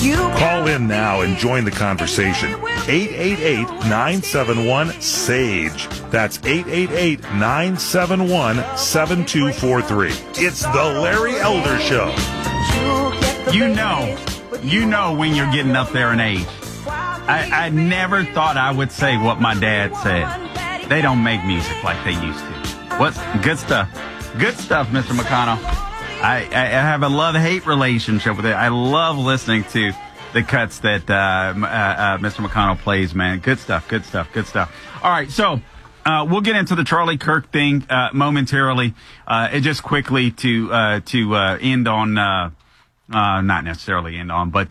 Call in now and join the conversation. 888-971-SAGE. That's 888-971-7243. It's the Larry Elder Show. You know when you're getting up there in age. I never thought I would say what my dad said. They don't make music like they used to. What's good stuff? Good stuff, Mr. McConnell. I have a love-hate relationship with it. I love listening to the cuts that Mr. McConnell plays, man. Good stuff, good stuff, good stuff. All right, so we'll get into the Charlie Kirk thing momentarily. Just quickly to end on, not necessarily end on, but